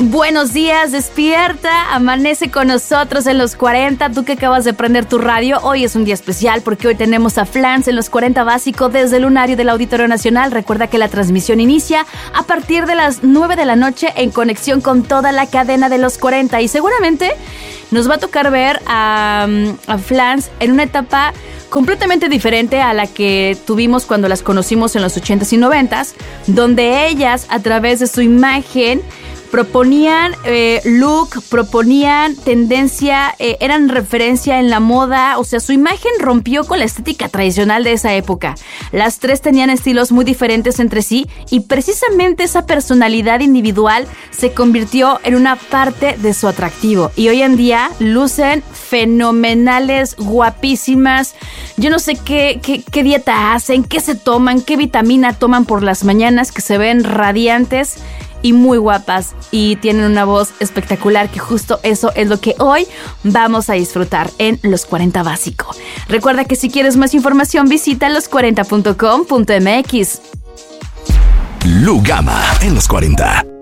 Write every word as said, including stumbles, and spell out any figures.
Buenos días, despierta, amanece con nosotros en los cuarenta. Tú que acabas de prender tu radio, hoy es un día especial porque hoy tenemos a Flans en los cuarenta Básico desde el lunario del Auditorio Nacional. Recuerda que la transmisión inicia a partir de las nueve de la noche en conexión con toda la cadena de los cuarenta y seguramente nos va a tocar ver a, a Flans en una etapa completamente diferente a la que tuvimos cuando las conocimos en los ochentas y noventas, donde ellas a través de su imagen proponían eh, look, proponían tendencia, eh, eran referencia en la moda, o sea, su imagen rompió con la estética tradicional de esa época. Las tres tenían estilos muy diferentes entre sí y precisamente esa personalidad individual se convirtió en una parte de su atractivo. Y hoy en día lucen fenomenales, guapísimas. Yo no sé qué, qué, qué dieta hacen, qué se toman, qué vitamina toman por las mañanas, que se ven radiantes y muy guapas y tienen una voz espectacular, que justo eso es lo que hoy vamos a disfrutar en Los cuarenta Básico. Recuerda que si quieres más información visita los cuarenta punto com punto m x. Lugama en Los cuarenta.